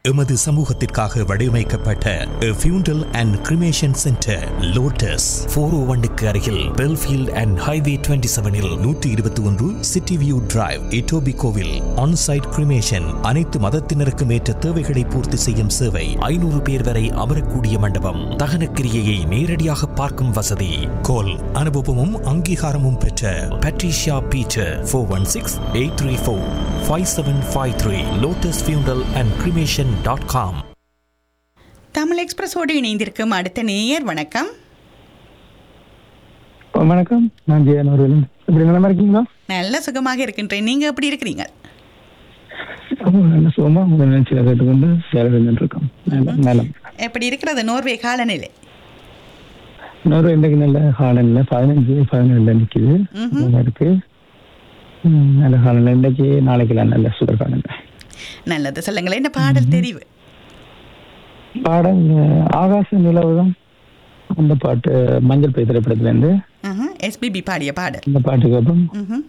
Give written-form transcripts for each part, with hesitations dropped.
எமது சமூகத்திற்காக வடிவமைக்கப்பட்ட ஃபியூண்டல் அண்ட் கிரிமேஷன் சென்டர் லோட்டஸ் 401க்கு அருகில் Belfield and highway 27இல் 121 city view drive இட்டோபிகோவில் on-site cremation. அனைத்து மதத்தினருக்கும் ஏற்ற தேவைகளை பூர்த்தி செய்யும் சேவை. 500 பேர் வரை அமரக்கூடிய மண்டபம். தகன கிரியையை நேரடியாக பார்க்கும் வசதி. கோல் அனுபவமும் அங்கீகாரமும் பெற்ற பட்ரிஷியா பீட்டர் 416-834-5753 lotusfunerallandcremation.com. தமிழ் எக்ஸ்பிரஸோடு இணைந்திருக்கும் அடுத்த நேயர். வணக்கம். வணக்கம், நான் ஜெயன் அவர்கள். எப்படி நல்லா இருக்கீங்களா? நல்ல சுகமாக இருக்கின்றேன். நீங்க எப்படி இருக்கிறீங்க? நல்ல சுகமா உங்க நிகழ்ச்சியை கேட்டுக்கொண்டு வேலை செஞ்சுட்டு இருக்கோம். எப்படி இருக்கிறது நோர்வே காலநிலை? நோர்வே இன்றைக்கு நல்ல காலநிலை 15-17 நிற்குது. இருக்கு நல்ல காலநிலை இன்றைக்கு. நாளைக்கெல்லாம் நல்ல சுகர் காலநிலை. நல்லது, சொல்லுங்களேன். என்ன பாடல் தெரிவு? பாடல் ஆகாச நிலவுதான். அந்த பாட்டு மஞ்சள் பை திரைப்படத்துல இருந்து எஸ்பிபி பாடிய பாடல். இந்த பாட்டு கேட்போம்.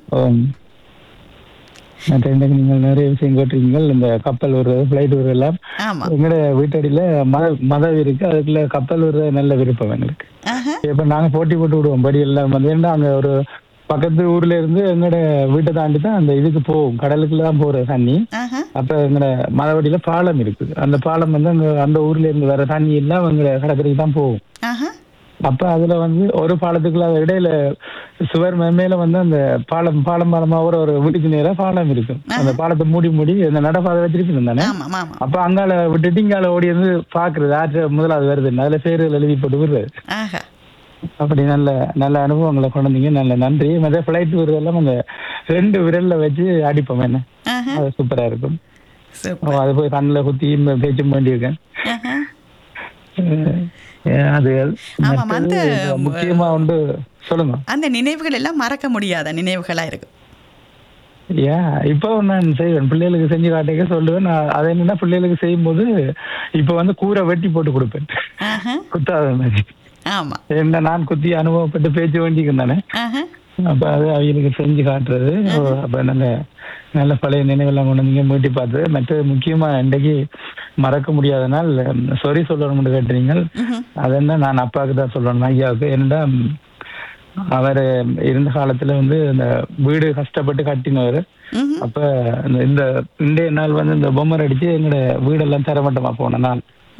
இன்றைக்கு நீங்கள் நிறைய விஷயம் கேட்டிருக்கீங்க. இந்த கப்பல் விடுறது, பிளைட் விடுறது எல்லாம் எங்களோட வீட்டடியில மதம் இருக்கு. அதுக்குள்ள கப்பல் விடுறது நல்ல விருப்பம் எங்களுக்கு. இப்ப நாங்க போட்டி போட்டு விடுவோம். படி எல்லாம் வந்து ஏன்னா அங்க ஒரு பக்கத்து ஊர்ல இருந்து எங்களோட வீட்டை தாண்டி தான் அந்த இதுக்கு போகும், கடலுக்குள்ள தான் போற தண்ணி. அப்ப எங்களோட மதவடியில பாலம் இருக்கு. அந்த பாலம் வந்து அந்த ஊர்ல இருந்து வர தண்ணி எல்லாம் எங்க கடற்கரைக்கு தான் போகும். அப்ப அதுல வந்து ஒரு பாலத்துக்குள்ள இடையில சுவர் மேல வந்து அந்த பாலமா ஒரு வீட்டுக்கு நேரம் பாலம் இருக்கு. அந்த பாலத்தை மூடி அந்த நடப்பாதை வச்சிருக்கு தானே. அப்ப அங்கால விட்டுட்டு இங்கால ஓடி வந்து பாக்குறது ஆற்று முதலாவது வருது. அதுல பேர்கள் எழுதி போட்டு விடுறது. அப்படி நல்ல நல்ல அனுபவங்களை கொண்டு வந்தீங்க. நல்ல நன்றி. மற்ற பிளைட் விடுறதெல்லாம் அந்த 2 விரல்ல வச்சு அடிப்போம். என்ன அது சூப்பரா இருக்கும். அது போய் கண்ணில் குத்தி பேச்சும் வேண்டியிருக்கேன். அது முக்கியமா உண்டு. சொல்லுங்க. அந்த நினைவுகள் எல்லாம் மறக்க முடியாத நினைவுகளா இருக்கு. இப்போ நான் செய்வேன், பிள்ளைகளுக்கு செஞ்சு காட்டிக்க சொல்லுவேன். அதை என்னன்னா பிள்ளைகளுக்கு செய்யும் போது இப்ப வந்து கூரை வெட்டி போட்டு கொடுப்பேன், குத்தாத மாதிரி. என்ன நான் குத்தி அனுபவப்பட்டு பேச்சு வேண்டிக்கு தானே. அப்ப அது அவங்களுக்கு செஞ்சு காட்டுறது. அப்ப நல்ல நல்ல பழைய நினைவெல்லாம் கொண்டு வந்தீங்க, மீட்டி பார்த்தது. மற்ற முக்கியமா இன்றைக்கு மறக்க முடியாத நாள் சொரி சொல்லணும்னு கேட்டீங்க. அதென்ன நான் அப்பாவுக்கு தான் சொல்லணும், ஐயாவுக்கு. என்னடா அவர் இருந்த காலத்துல வந்து இந்த வீடு கஷ்டப்பட்டு கட்டினவர். அப்ப இந்த இன்றைய நாள் வந்து இந்த பொம்மை அடிச்சு எங்களோட வீடெல்லாம் தரமட்டமா போன நாள்.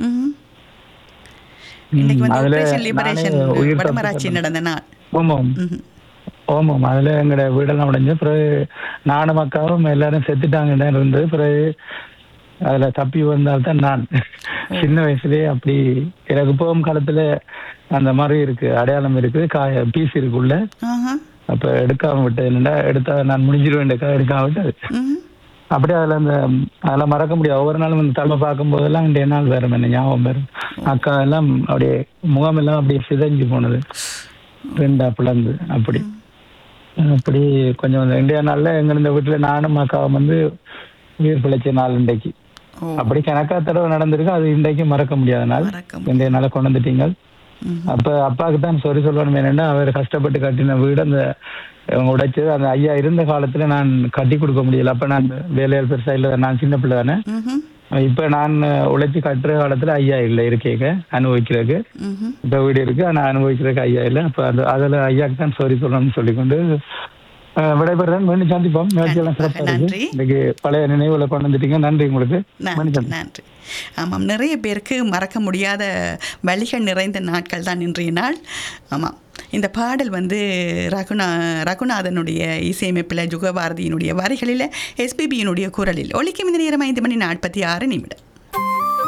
ஓமம் அதுல எங்கட வீடெல்லாம் உடைஞ்சு பிறகு நானும் அக்காவும் எல்லாரும் செத்துட்டாங்க இருந்தது. பிறகு அதுல தப்பி வந்தால்தான் நான் சின்ன வயசுலயே அப்படி எனக்கு போகும் காலத்துல அந்த மாதிரி இருக்கு, அடையாளம் இருக்கு, பீஸ் இருக்குள்ள. அப்ப எடுக்காம விட்டது என்னடா, எடுத்தா நான் முடிஞ்சிருவேன், எடுக்காம விட்டது. அப்படியே அதுல அதெல்லாம் மறக்க முடியாது. ஒவ்வொரு நாளும் இந்த தலைமை பார்க்கும் போதெல்லாம் இன்றைய நாள் வேற என்ன ஞாபகம் வரும். அக்கா எல்லாம் அப்படியே முகம் எல்லாம் அப்படியே சிதைஞ்சு போனது, 2 பிளந்து. அப்படி கொஞ்சம் இன்றைய நாள்ல எங்க இந்த வீட்டுல நானும் அக்காவும் வந்து உயிர் பிழைச்ச நாள் இன்றைக்கு. அப்படி கணக்கா தடவை நடந்திருக்கு. அது இன்றைக்கு மறக்க முடியாத நாள். இன்றைய நாளை கொண்டு வந்துட்டீங்க. அப்ப அப்பாவுக்கு தான் சொரி சொல்லணும். என்னன்னா அவர் கஷ்டப்பட்டு கட்டின வீடு அந்த உடைச்சது. அந்த ஐயா இருந்த காலத்துல நான் கட்டி கொடுக்க முடியல. அப்ப நான் வேலையால் பெருசா இல்லை, நான் சின்ன பிள்ளை தானே. இப்ப நான் உழைச்சி கட்டுற காலத்துல ஐயா இல்லை இருக்கேங்க அனுபவிக்கிறதுக்கு. இப்ப வீடு இருக்கு, ஆனா அனுபவிக்கிறதுக்கு ஐயா இல்லை. அப்ப அதுல ஐயாக்கு தான் சொரி சொல்லணும்னு சொல்லிக்கொண்டு விடைபெறேன். மீண்டும் சந்திப்போம். நிகழ்ச்சியெல்லாம் சிறப்பாக இருக்கு. இன்னைக்கு பழைய நினைவுகளை கொண்டு வந்துட்டீங்க. நன்றி உங்களுக்கு. நன்றி. ஆமாம், நிறைய பேருக்கு மறக்க முடியாத வழிகள் நிறைந்த நாட்கள் தான் இன்றைய நாள். ஆமாம், இந்த பாடல் வந்து ரகுநாதனுடைய இசையமைப்பில், ஜுகபாரதியினுடைய வரிகளில், எஸ்பிபியினுடைய குரலில் ஒலிக்கும். இந்த நேரம் 5:46